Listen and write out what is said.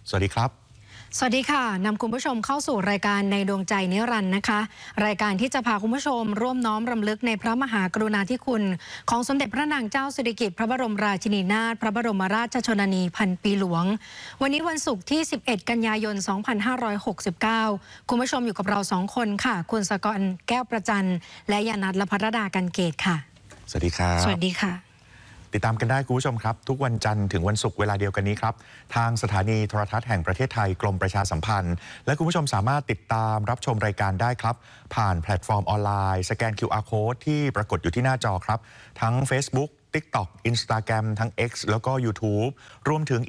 สวัสดีครับสวัสดีค่ะนำคุณผู้ชมเข้าสู่รายการในดวงใจนิรันดร์นะคะรายการที่จะพาคุณผู้ชมร่วมน้อมรำลึกในพระมหากรุณาธิคุณของสมเด็จพระนางเจ้าสิริกิติ์พระบรมราชินีนาถพระบรมราชชนนีพันปีหลวงวันนี้วันศุกร์ที่11กันยายน2569คุณผู้ชมอยู่กับเรา2คนค่ะคุณสกรแก้วประจันและยานัทและภรดากันเกตค่ะสวัสดีครับสวัสดีค่ะติดตามกันได้คุณผู้ชมครับทุกวันจันทร์ถึงวันศุกร์เวลาเดียวกันนี้ครับทางสถานีโทรทัศน์แห่งประเทศไทยกรมประชาสัมพันธ์และคุณผู้ชมสามารถติดตามรับชมรายการได้ครับผ่านแพลตฟอร์มออนไลน์สแกน QR Code ที่ปรากฏอยู่ที่หน้าจอครับทั้ง Facebook TikTok Instagram ทั้ง X แล้วก็ YouTube รวมถึง